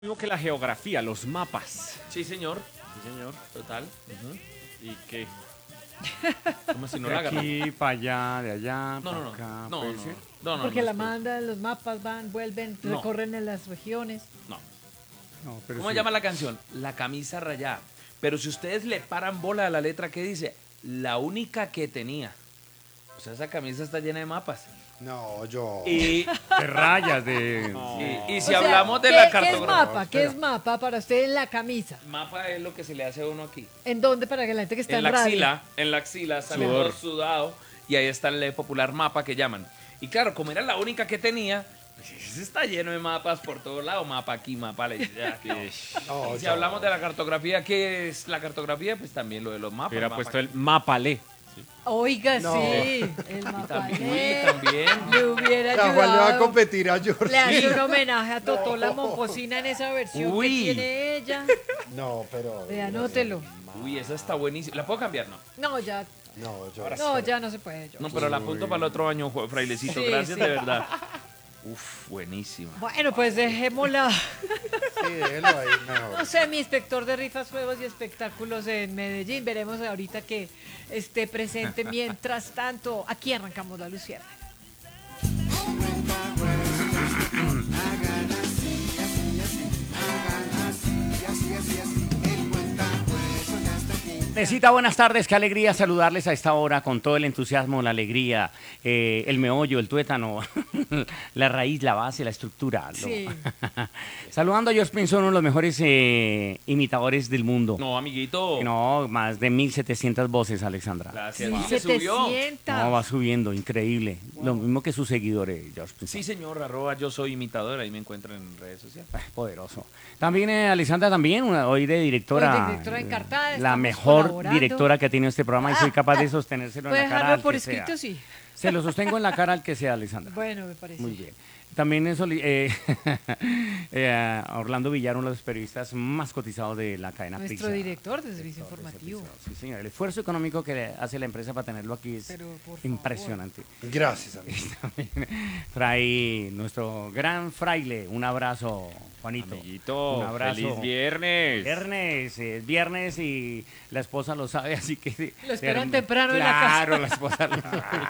Mismo que la geografía, los mapas. Sí, señor. Sí, señor. Total. ¿Y qué? Como si no De la agarró. aquí para allá, de allá, No, no, para no. acá. No, ¿puede no, ser? no, no. Porque no, la no, mandan, los mapas van, vuelven, No. recorren en las regiones. no. No, pero ¿Cómo sí. se llama la canción? La camisa rayada. Pero si ustedes le paran bola a la letra que dice, la única que tenía. O sea, esa camisa está llena de mapas. No, yo. Y, De rayas, de... y O si sea, hablamos de ¿qué- la ¿Qué es cartografía. mapa? ¿Qué es mapa para usted en la camisa? Mapa es lo que se le hace a uno aquí. ¿En dónde para que la gente que está en, En la radio? axila sale Sudor. todo sudado y ahí está el popular mapa que llaman. Y claro, como era la única que tenía, pues ese está lleno de mapas por todos lados, mapa aquí, mapa allá. No, Y si yo. hablamos de la cartografía, ¿qué es la cartografía? Pues también lo de los mapas. Hubiera mapa puesto aquí. el mapale. Oiga, No. sí. El mapa. También, también. Le hubiera La Juan le va a ayudado. competir a George. Le hace un homenaje a Totó la Momposina en esa versión Uy. que tiene ella. No, pero. Vea, anótelo. Uy, esa está buenísima. ¿La puedo cambiar? No. No, ya. No, yo. No, ya no se puede. No, pero la apunto para el otro año, frailecito. Sí, Gracias, sí. de verdad. Uf, buenísima. Bueno, pues dejémosla. Sí, déjelo ahí mejor. No sé, mi inspector de rifas, juegos y espectáculos en Medellín. Veremos ahorita que esté presente. Mientras tanto, aquí arrancamos la Luciana. Necesita buenas tardes, qué alegría saludarles a esta hora con todo el entusiasmo, la alegría, el meollo, el tuétano, la raíz, la base, la estructura. ¿no? Sí. Saludando a George Pinson, uno de los mejores imitadores del mundo. No, amiguito. No, más de 1.700 voces, Alexandra. Gracias. Se subió. 700. No, va subiendo, increíble. Lo mismo que sus seguidores, George Pinson. Sí, señor, @ yo soy imitador, ahí me encuentran en redes sociales. Poderoso. También Alexandra, también, hoy de directora. Hoy de directora encartada, La estamos mejor colaborando. directora que ha tenido este programa y soy capaz de sostenérselo en Puede la cara dejarlo al por que sea. escrito, sí. Se lo sostengo en la cara al que sea, Alexandra. Bueno, me parece. Muy bien. También Orlando Villar, uno de los periodistas más cotizados de la cadena Nuestro Prisa. director de servicio Director de informativo. servicio. Sí, señor. El esfuerzo económico que hace la empresa para tenerlo aquí es Pero, por favor. impresionante. Gracias, amigo. Trae nuestro gran fraile. Un abrazo, Juanito. Amiguito, Un abrazo. feliz viernes. Viernes, es viernes y la esposa lo sabe, así que... Lo esperan temprano en la casa. Claro, la esposa lo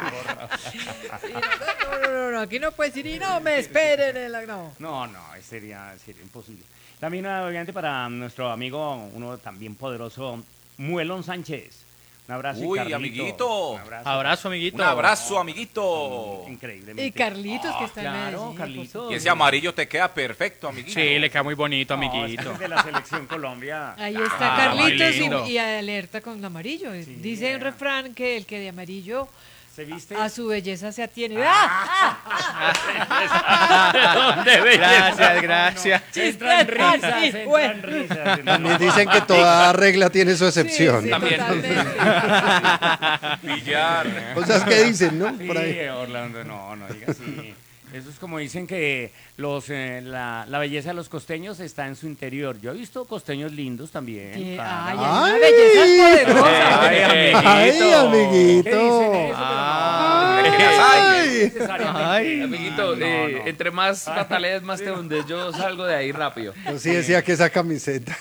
No, aquí no puedes ir y no me esperen. No. No, sería imposible. También, obviamente, para nuestro amigo, uno también poderoso, Muelón Sánchez. Un abrazo. y Uy, Carlito. amiguito. Un abrazo. Abrazo, amiguito. Un abrazo, amiguito. Increíblemente. Y Carlitos, que está en Claro, Medellín. Carlitos. Y ese amarillo te queda perfecto, amiguito. Sí, le queda muy bonito, No, amiguito. ese es de la selección Colombia. Ahí está Ah, Carlitos muy lindo. y alerta con amarillo. Dice un refrán que el que de amarillo ¿Se viste? a su belleza se atiene. ¡Ah! Gracias, gracias. Entran risas, Sí, entran bueno. risas. También dicen que toda regla tiene su excepción. Sí, También. totalmente. Villar. Cosas que dicen, ¿no? Sí, Por ahí. Orlando, no diga así. Eso es como dicen que la belleza de los costeños está en su interior. Yo he visto costeños lindos también. Que- claro. Ay, Ay. una belleza poderosa. Ay, Ay, ¿Qué dicen amiguito. eso? Ay. Ay. Amiguito, No. entre más patalees, más te hundes. Yo salgo de ahí rápido. Yo sí decía que esa camiseta.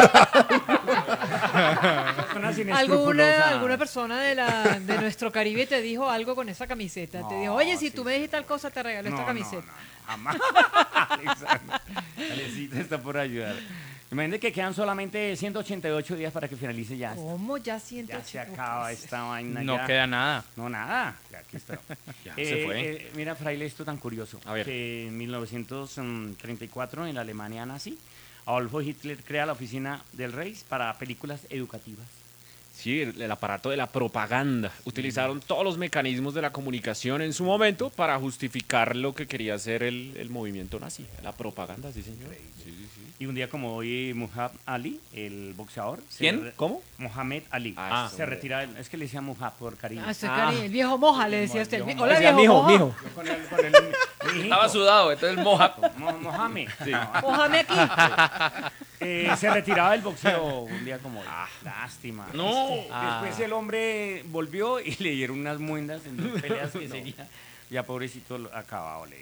¿Alguna persona de nuestro Caribe te dijo algo con esa camiseta? Te dijo, oye, si tú me dijiste tal cosa, te regalo esta camiseta. No, jamás. Alexandra, Alecita está por ayudar. Imagínate que quedan solamente 188 días para que finalice ya. ¿Cómo? Ya siento. Ya se acaba esta vaina. No ya. queda nada. No, nada. Ya aquí está. Ya se fue. Mira, Fraile, esto tan curioso. A ver. Que en 1934 en la Alemania nazi, Adolfo Hitler crea la oficina del Reich para películas educativas. Sí, el aparato de la propaganda. Utilizaron todos los mecanismos de la comunicación en su momento para justificar lo que quería hacer el movimiento nazi. La propaganda, sí, señor. Sí, sí, sí. Y un día como hoy, Muhammad Ali, el boxeador. ¿Quién? ¿Cómo? Mohamed Ali. Ah, se retira. Es que le decía Muhammad por cariño. El viejo moja, le decía usted. viejo Hola, Decía, viejo moja. mijo. Con el mijito. Estaba sudado, entonces moja. Mohamed. Sí. No, Mójame aquí. se retiraba del boxeo un día como hoy. Lástima. No. Después el hombre volvió y le dieron unas muendas en dos peleas que seguía. Ya pobrecito acabado le dieron.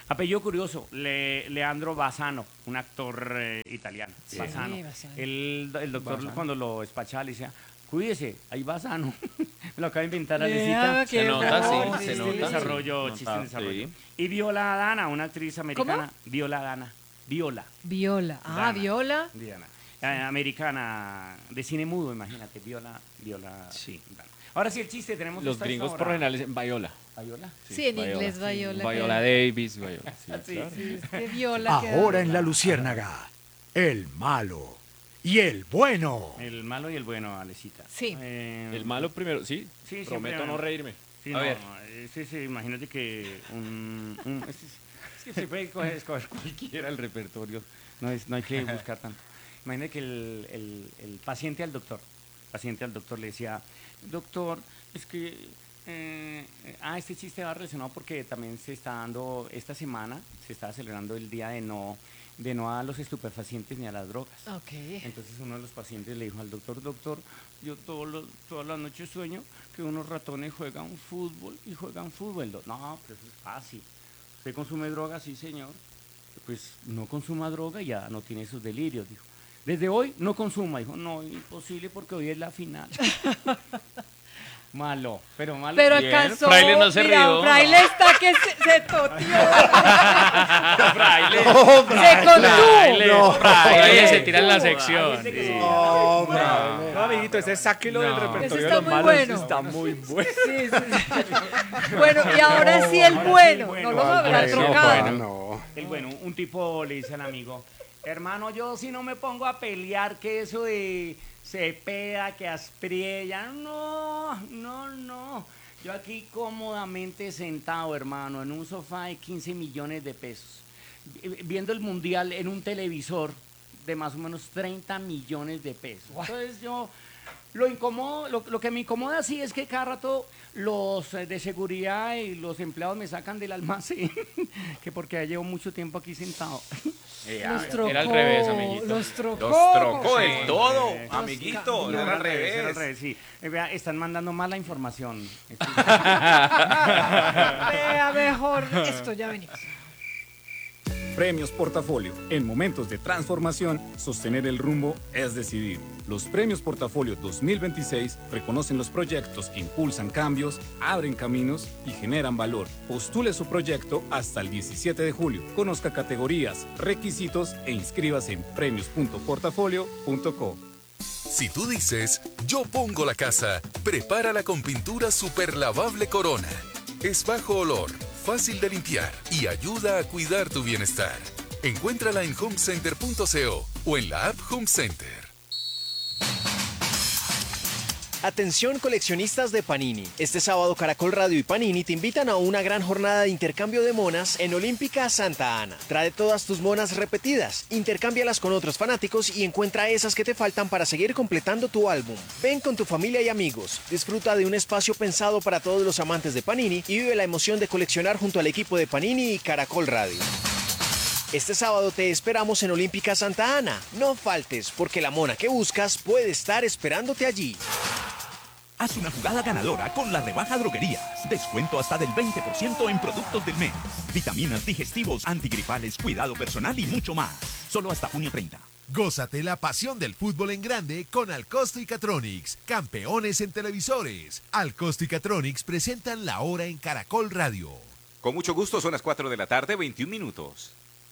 Apellido curioso, Leandro Bassano, un actor italiano. Sí, Bassano. Bassano. El doctor cuando lo despachaba le decía, cuídese, ahí Bassano. Me lo acaba de inventar Vea, Alecita. qué Se nota, bueno, sí, se Chiste en nota. desarrollo, Sí. chiste en desarrollo. Sí. Y Viola Dana, una actriz americana. Viola Dana. Viola. Viola. Ah, Dana. Viola. Diana. Americana de cine mudo, imagínate, Viola. Sí. Dana. Ahora sí, el chiste, tenemos Los esta gringos hora. por lo general dicen Viola. ¿Viola? Sí, en inglés Viola. Viola Davis, Viola. Sí, Sí, claro. Sí, es que Viola queda- Ahora en La Luciérnaga, el malo y el bueno. El malo y el bueno, Alecita. Sí. El malo primero, sí. Sí, Prometo siempre- no reírme. Sí, A no, ver. sí, imagínate que es que se puede escoger cualquiera el repertorio, no hay que buscar tanto. Imagínate que el paciente al doctor le decía, doctor, es que, este chiste va relacionado porque también se está dando, esta semana, se está celebrando el día de no a los estupefacientes ni a las drogas. Ok. Entonces uno de los pacientes le dijo al doctor, yo todas las noches sueño que unos ratones juegan fútbol. No, pero eso es fácil. ¿Usted consume droga? Sí, señor. Pues no consuma droga y ya no tiene esos delirios, dijo. Desde hoy no consuma, dijo. No, imposible porque hoy es la final. Malo, pero malo. Pero Bien, alcanzó. Fraile no se mira, rió. Fraile está que se toteó. Fraile. Se contuvo. Fraile se tira en la sección. No, Fraile. No, amiguito, ese sáquelo del No. repertorio Ese de está los muy malos. bueno. Ese está muy bueno. Sí, sí. Bueno, y ahora sí el bueno. No los habrá Bueno, trocado. no. El bueno, un tipo le dice al amigo, hermano, yo si no me pongo a pelear, que eso de Cepeda, que Aspriella, no. Yo aquí cómodamente sentado, hermano, en un sofá de 15 millones de pesos, viendo el mundial en un televisor de más o menos 30 millones de pesos. Entonces yo, lo que me incomoda sí es que cada rato los de seguridad y los empleados me sacan del almacén, que porque ya llevo mucho tiempo aquí sentado. Los trocó. Era al revés, amiguito. Los trocó. Los trocó Sí. del todo, Sí. amiguito. No, Era al era revés. sí. Vea, están mandando mala información. Vea mejor. Esto ya venimos. Premios Portafolio. En momentos de transformación, sostener el rumbo es decidir. Los Premios Portafolio 2026 reconocen los proyectos que impulsan cambios, abren caminos y generan valor. Postule su proyecto hasta el 17 de julio. Conozca categorías, requisitos e inscríbase en premios.portafolio.co. Si tú dices, yo pongo la casa, prepárala con pintura super lavable Corona. Es bajo olor, fácil de limpiar y ayuda a cuidar tu bienestar. Encuéntrala en homecenter.co o en la app Home Center. Atención coleccionistas de Panini. Este sábado Caracol Radio y Panini te invitan a una gran jornada de intercambio de monas en Olímpica Santa Ana. Trae todas tus monas repetidas, intercámbialas con otros fanáticos y encuentra esas que te faltan para seguir completando tu álbum. Ven con tu familia y amigos, disfruta de un espacio pensado para todos los amantes de Panini y vive la emoción de coleccionar junto al equipo de Panini y Caracol Radio. Este sábado te esperamos en Olímpica Santa Ana. No faltes, porque la mona que buscas puede estar esperándote allí. Haz una jugada ganadora con la rebaja Droguerías. Descuento hasta del 20% en productos del mes. Vitaminas, digestivos, antigripales, cuidado personal y mucho más. Solo hasta junio 30. Gózate la pasión del fútbol en grande con Alcosto y Catronics, campeones en televisores. Alcosto y Catronics presentan La Hora en Caracol Radio. Con mucho gusto, son las 4 de la tarde, 21 minutos.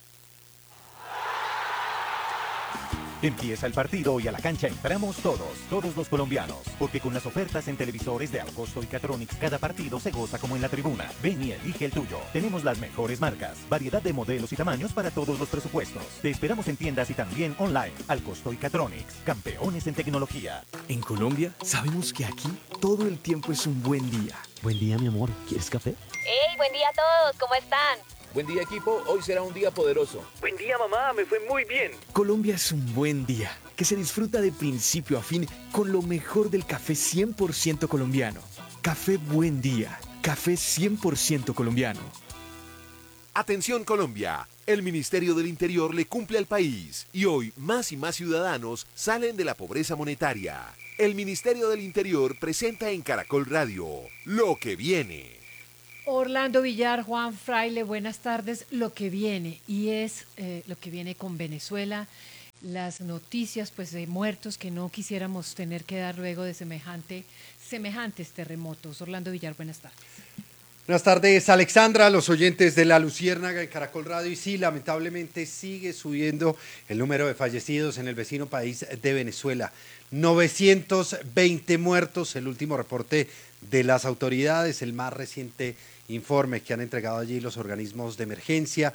Empieza el partido y a la cancha entramos todos los colombianos. Porque con las ofertas en televisores de Alcosto y Catronics, cada partido se goza como en la tribuna. Ven y elige el tuyo. Tenemos las mejores marcas, variedad de modelos y tamaños para todos los presupuestos. Te esperamos en tiendas y también online. Alcosto y Catronics, campeones en tecnología. En Colombia, sabemos que aquí todo el tiempo es un buen día. Buen día, mi amor. ¿Quieres café? ¡Hey! Buen día a todos. ¿Cómo están? Buen día, equipo. Hoy será un día poderoso. Buen día, mamá. Me fue muy bien. Colombia es un buen día que se disfruta de principio a fin con lo mejor del café 100% colombiano. Café Buen Día. Café 100% colombiano. Atención Colombia, el Ministerio del Interior le cumple al país y hoy más y más ciudadanos salen de la pobreza monetaria. El Ministerio del Interior presenta en Caracol Radio Lo que viene. Orlando Villar, Juan Fraile, buenas tardes. Lo que viene, y es lo que viene con Venezuela, las noticias pues de muertos que no quisiéramos tener que dar luego de semejantes terremotos. Orlando Villar, buenas tardes. Buenas tardes, Alexandra, los oyentes de La Luciérnaga en Caracol Radio. Y sí, lamentablemente sigue subiendo el número de fallecidos en el vecino país de Venezuela. 920 muertos, el último reporte de las autoridades, el más reciente informe que han entregado allí los organismos de emergencia.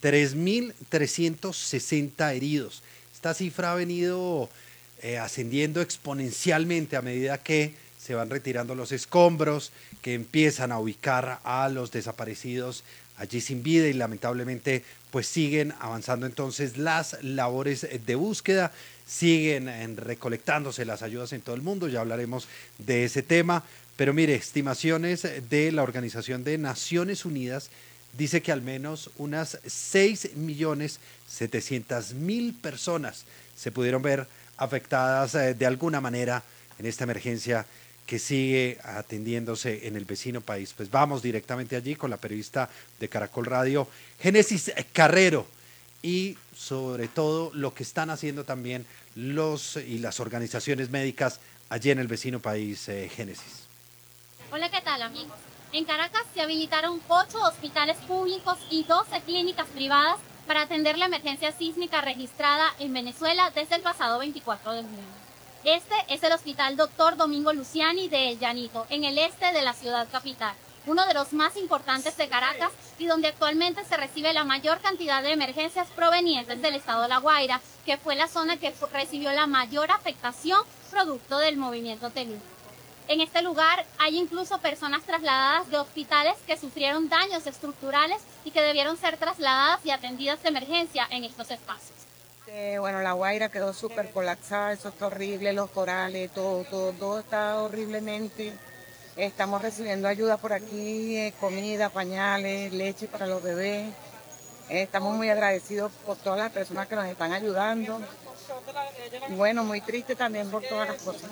3.360 heridos. Esta cifra ha venido ascendiendo exponencialmente a medida que se van retirando los escombros, que empiezan a ubicar a los desaparecidos allí sin vida y lamentablemente pues siguen avanzando entonces las labores de búsqueda, siguen recolectándose las ayudas en todo el mundo, ya hablaremos de ese tema, pero mire, estimaciones de la Organización de Naciones Unidas dice que al menos unas 6.700.000 personas se pudieron ver afectadas de alguna manera en esta emergencia que sigue atendiéndose en el vecino país. Pues vamos directamente allí con la periodista de Caracol Radio, Génesis Carrero, y sobre todo lo que están haciendo también los y las organizaciones médicas allí en el vecino país, Génesis. Hola, ¿qué tal, amigos? En Caracas se habilitaron 8 hospitales públicos y 12 clínicas privadas para atender la emergencia sísmica registrada en Venezuela desde el pasado 24 de junio. Este es el Hospital Dr. Domingo Luciani de El Llanito, en el este de la ciudad capital, uno de los más importantes de Caracas y donde actualmente se recibe la mayor cantidad de emergencias provenientes del estado de La Guaira, que fue la zona que recibió la mayor afectación producto del movimiento telúrico. En este lugar hay incluso personas trasladadas de hospitales que sufrieron daños estructurales y que debieron ser trasladadas y atendidas de emergencia en estos espacios. Bueno, La Guaira quedó súper colapsada, eso está horrible, los corales, todo está horriblemente. Estamos recibiendo ayuda por aquí, comida, pañales, leche para los bebés. Estamos muy agradecidos por todas las personas que nos están ayudando. Y bueno, muy triste también por todas las cosas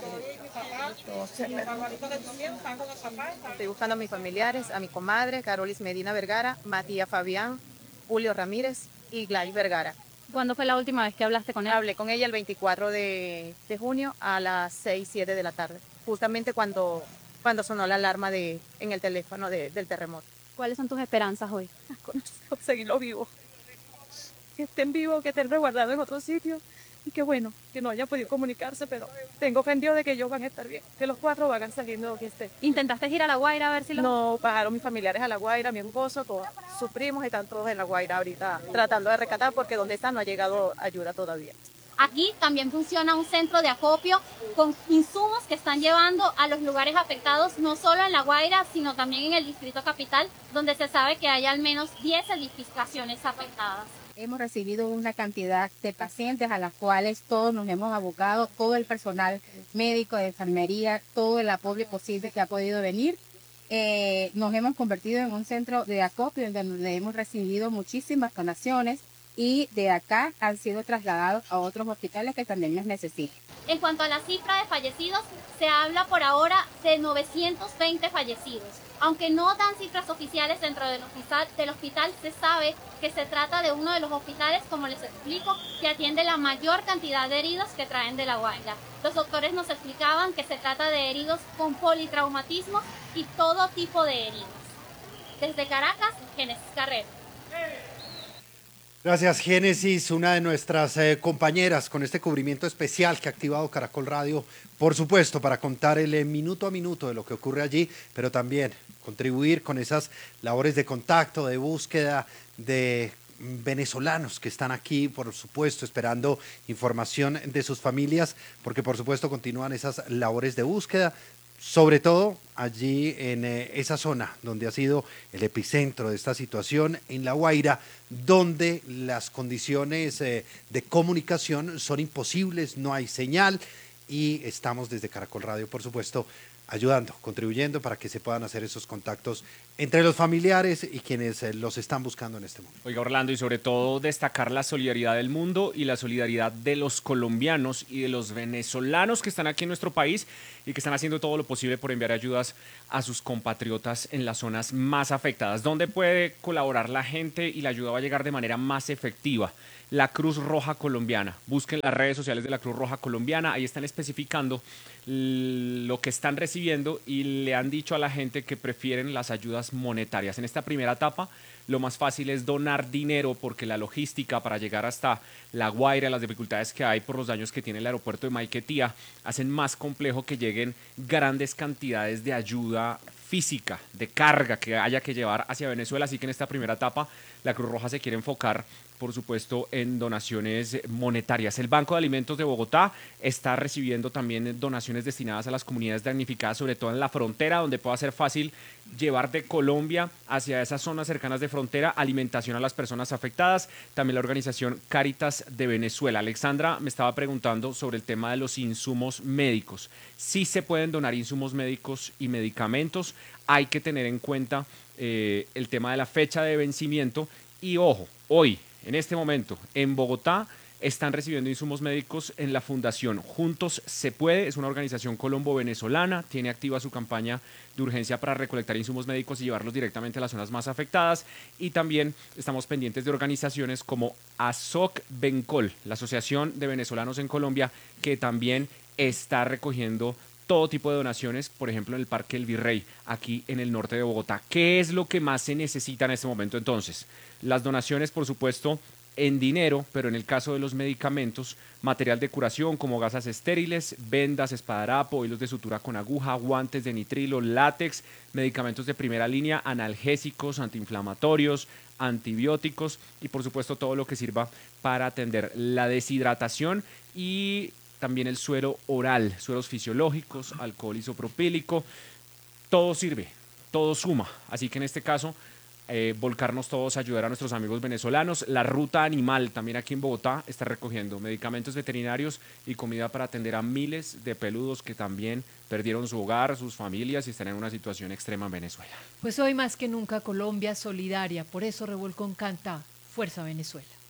Estoy buscando a mis familiares, a mi comadre, Carolis Medina Vergara, Matías Fabián, Julio Ramírez y Gladys Vergara. ¿Cuándo fue la última vez que hablaste con él? Hablé con ella el 24 de junio a las 6, 7 de la tarde, justamente cuando sonó la alarma en el teléfono del terremoto. ¿Cuáles son tus esperanzas hoy? Conseguirlo vivo. Que estén vivos, que estén resguardados en otro sitio y que bueno, que no hayan podido comunicarse, pero tengo fe en Dios de que ellos van a estar bien, que los 4 van saliendo donde estén. ¿Intentaste ir a La Guaira a ver si los...? No, bajaron mis familiares a La Guaira, mi esposo, todos sus primos están todos en La Guaira ahorita tratando de rescatar porque donde están no ha llegado ayuda todavía. Aquí también funciona un centro de acopio con insumos que están llevando a los lugares afectados, no solo en La Guaira, sino también en el Distrito Capital, donde se sabe que hay al menos 10 edificaciones afectadas. Hemos recibido una cantidad de pacientes a las cuales todos nos hemos abocado, todo el personal médico, de enfermería, todo el apoyo posible que ha podido venir. Nos hemos convertido en un centro de acopio donde hemos recibido muchísimas donaciones y de acá han sido trasladados a otros hospitales que también los necesitan. En cuanto a la cifra de fallecidos, se habla por ahora de 920 fallecidos. Aunque no dan cifras oficiales dentro del hospital, se sabe que se trata de uno de los hospitales, como les explico, que atiende la mayor cantidad de heridos que traen de La Guaira. Los doctores nos explicaban que se trata de heridos con politraumatismo y todo tipo de heridos. Desde Caracas, Génesis Carrero. Gracias, Génesis, una de nuestras compañeras con este cubrimiento especial que ha activado Caracol Radio, por supuesto, para contar el minuto a minuto de lo que ocurre allí, pero también contribuir con esas labores de contacto, de búsqueda de venezolanos que están aquí, por supuesto, esperando información de sus familias, porque por supuesto continúan esas labores de búsqueda, sobre todo allí en esa zona donde ha sido el epicentro de esta situación, en La Guaira, donde las condiciones de comunicación son imposibles, no hay señal y estamos desde Caracol Radio, por supuesto, ayudando, contribuyendo para que se puedan hacer esos contactos entre los familiares y quienes los están buscando en este momento. Oiga, Orlando, y sobre todo destacar la solidaridad del mundo y la solidaridad de los colombianos y de los venezolanos que están aquí en nuestro país y que están haciendo todo lo posible por enviar ayudas a sus compatriotas en las zonas más afectadas. ¿Dónde puede colaborar la gente y la ayuda va a llegar de manera más efectiva? La Cruz Roja Colombiana. Busquen las redes sociales de la Cruz Roja Colombiana, ahí están especificando lo que están recibiendo y le han dicho a la gente que prefieren las ayudas monetarias. En esta primera etapa, lo más fácil es donar dinero porque la logística para llegar hasta La Guaira, las dificultades que hay por los daños que tiene el aeropuerto de Maiquetía, hacen más complejo que lleguen grandes cantidades de ayuda física, de carga que haya que llevar hacia Venezuela. Así que en esta primera etapa, la Cruz Roja se quiere enfocar, por supuesto, en donaciones monetarias. El Banco de Alimentos de Bogotá está recibiendo también donaciones destinadas a las comunidades damnificadas, sobre todo en la frontera, donde pueda ser fácil llevar de Colombia hacia esas zonas cercanas de frontera alimentación a las personas afectadas. También la organización Cáritas de Venezuela. Alexandra me estaba preguntando sobre el tema de los insumos médicos. Sí se pueden donar insumos médicos y medicamentos. Hay que tener en cuenta el tema de la fecha de vencimiento. Y ojo, hoy, en este momento, en Bogotá, están recibiendo insumos médicos en la Fundación Juntos Se Puede. Es una organización colombo-venezolana, tiene activa su campaña de urgencia para recolectar insumos médicos y llevarlos directamente a las zonas más afectadas. Y también estamos pendientes de organizaciones como ASOC Bencol, la Asociación de Venezolanos en Colombia, que también está recogiendo todo tipo de donaciones, por ejemplo, en el Parque El Virrey, aquí en el norte de Bogotá. ¿Qué es lo que más se necesita en este momento entonces? Las donaciones, por supuesto, en dinero, pero en el caso de los medicamentos, material de curación como gasas estériles, vendas, esparadrapo, hilos de sutura con aguja, guantes de nitrilo, látex, medicamentos de primera línea, analgésicos, antiinflamatorios, antibióticos y por supuesto todo lo que sirva para atender la deshidratación y también el suero oral, sueros fisiológicos, alcohol isopropílico, todo sirve, todo suma. Así que en este caso, volcarnos todos a ayudar a nuestros amigos venezolanos. La Ruta Animal, también aquí en Bogotá, está recogiendo medicamentos veterinarios y comida para atender a miles de peludos que también perdieron su hogar, sus familias y están en una situación extrema en Venezuela. Pues hoy más que nunca Colombia solidaria, por eso Revolcón canta Fuerza Venezuela.